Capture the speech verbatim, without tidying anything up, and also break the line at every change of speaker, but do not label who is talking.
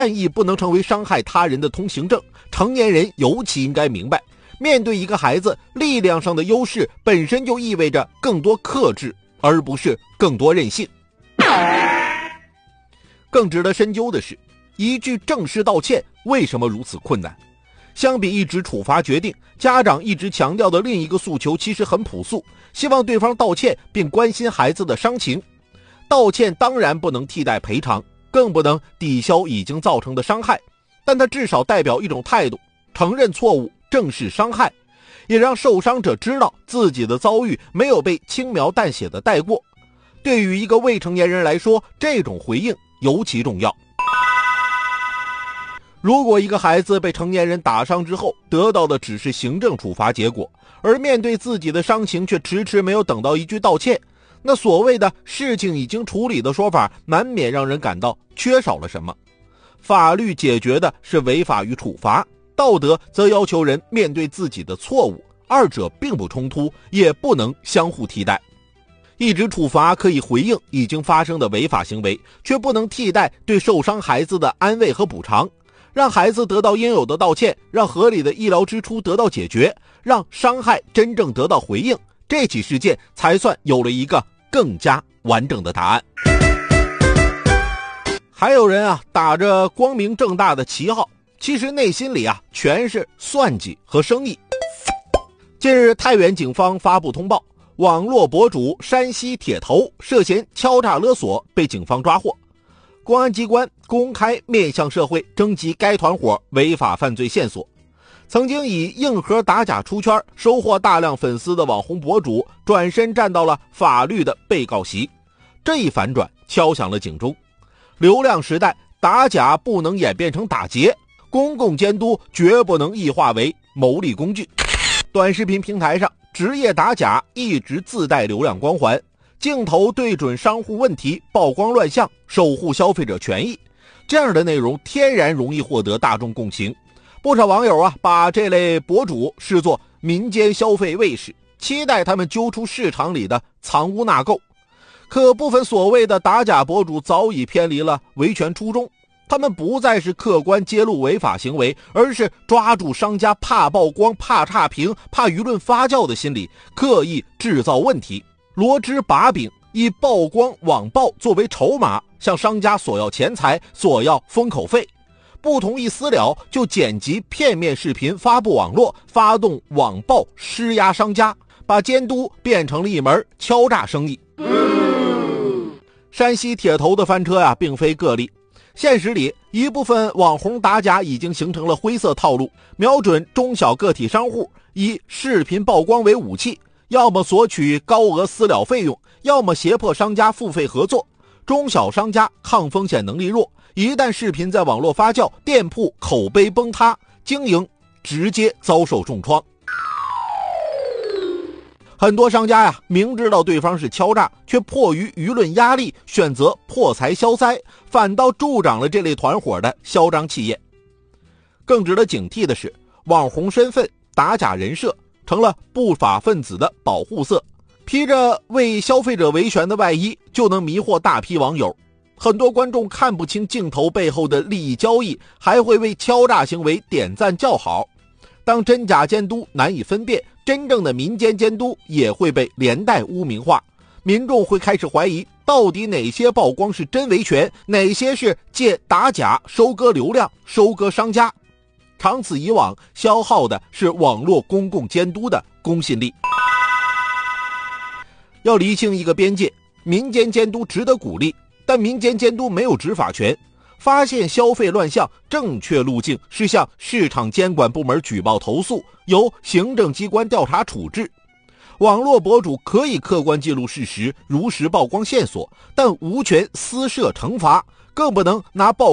善意不能成为伤害他人的通行证，成年人尤其应该明白，面对一个孩子，力量上的优势本身就意味着更多克制，而不是更多任性。更值得深究的是，一句正式道歉为什么如此困难？相比一纸处罚决定，家长一直强调的另一个诉求其实很朴素，希望对方道歉并关心孩子的伤情。道歉当然不能替代赔偿，更不能抵消已经造成的伤害，但它至少代表一种态度，承认错误，正视伤害，也让受伤者知道自己的遭遇没有被轻描淡写的带过。对于一个未成年人来说，这种回应尤其重要。如果一个孩子被成年人打伤之后得到的只是行政处罚结果，而面对自己的伤情却迟迟没有等到一句道歉，那所谓的事情已经处理的说法难免让人感到缺少了什么。法律解决的是违法与处罚，道德则要求人面对自己的错误，二者并不冲突，也不能相互替代。一纸处罚可以回应已经发生的违法行为，却不能替代对受伤孩子的安慰和补偿。让孩子得到应有的道歉，让合理的医疗支出得到解决，让伤害真正得到回应，这起事件才算有了一个更加完整的答案。还有人啊，打着光明正大的旗号，其实内心里啊全是算计和生意。近日，太原警方发布通报，网络博主山西铁头涉嫌敲诈勒索被警方抓获。公安机关公开面向社会征集该团伙违法犯罪线索。曾经以硬核打假出圈收获大量粉丝的网红博主转身站到了法律的被告席，这一反转敲响了警钟。流量时代，打假不能演变成打劫，公共监督绝不能异化为牟利工具。短视频平台上，职业打假一直自带流量光环，镜头对准商户问题，曝光乱象，守护消费者权益，这样的内容天然容易获得大众共情。不少网友啊，把这类博主视作民间消费卫士，期待他们揪出市场里的藏污纳垢。可部分所谓的打假博主早已偏离了维权初衷，他们不再是客观揭露违法行为，而是抓住商家怕曝光、怕差评、怕舆论发酵的心理，刻意制造问题，罗织把柄，以曝光网暴作为筹码，向商家索要钱财，索要封口费。不同意私了就剪辑片面视频发布网络，发动网暴施压商家，把监督变成了一门敲诈生意。山西铁头的翻车呀，并非个例。现实里，一部分网红打假已经形成了灰色套路，瞄准中小个体商户，以视频曝光为武器，要么索取高额私了费用，要么胁迫商家付费合作。中小商家抗风险能力弱，一旦视频在网络发酵，店铺口碑崩塌，经营直接遭受重创。很多商家呀，明知道对方是敲诈，却迫于舆论压力，选择破财消灾，反倒助长了这类团伙的嚣张气焰。更值得警惕的是，网红身份、打假人设成了不法分子的保护色，披着为消费者维权的外衣，就能迷惑大批网友。很多观众看不清镜头背后的利益交易，还会为敲诈行为点赞叫好。当真假监督难以分辨，真正的民间监督也会被连带污名化。民众会开始怀疑，到底哪些曝光是真维权，哪些是借打假收割流量、收割商家。长此以往，消耗的是网络公共监督的公信力。要厘清一个边界，民间监督值得鼓励，但民间监督没有执法权。发现消费乱象，正确路径是向市场监管部门举报投诉，由行政机关调查处置。网络博主可以客观记录事实，如实曝光线索，但无权私设惩罚，更不能拿曝